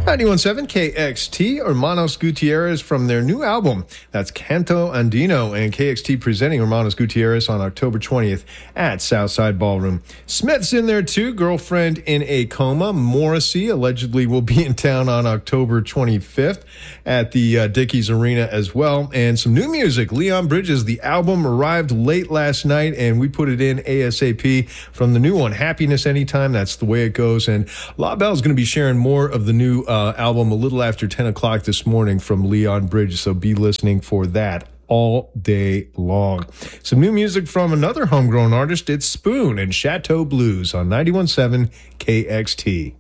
91.7 KXT, Hermanos Gutierrez from their new album. That's Canto Andino, and KXT presenting Hermanos Gutierrez on October 20th at Southside Ballroom. Smith's in there too, Girlfriend in a Coma. Morrissey allegedly will be in town on October 25th at the Dickies Arena as well. And some new music, Leon Bridges. The album arrived late last night, and we put it in ASAP from the new one, Happiness Anytime. That's the way it goes. And La Belle's going to be sharing more of the new album a little after 10 o'clock this morning from Leon Bridges, so be listening for that all day long. Some new music from another homegrown artist, it's Spoon and Chateau Blues on 91.7 KXT.